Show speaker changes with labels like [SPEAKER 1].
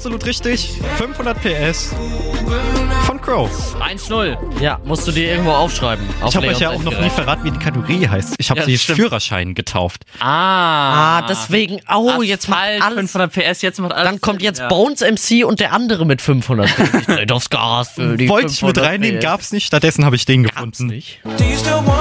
[SPEAKER 1] Absolut richtig. 500 PS von Crow.
[SPEAKER 2] 1-0.
[SPEAKER 3] Ja, musst du dir irgendwo aufschreiben.
[SPEAKER 1] Ich habe euch ja auch noch nie verraten, wie die Kategorie heißt. Ich habe sie
[SPEAKER 3] stimmt.
[SPEAKER 1] Führerschein getauft.
[SPEAKER 3] Deswegen, jetzt macht alles.
[SPEAKER 2] 500 PS, jetzt macht alles.
[SPEAKER 3] Dann kommt jetzt Bones MC und der andere mit 500. Ich dreh aufs Gas für die
[SPEAKER 1] Wollte ich mit
[SPEAKER 3] 500
[SPEAKER 1] reinnehmen,
[SPEAKER 3] PS.
[SPEAKER 1] gab's nicht. Stattdessen habe ich den gefunden.
[SPEAKER 3] Nicht.
[SPEAKER 4] Do you still want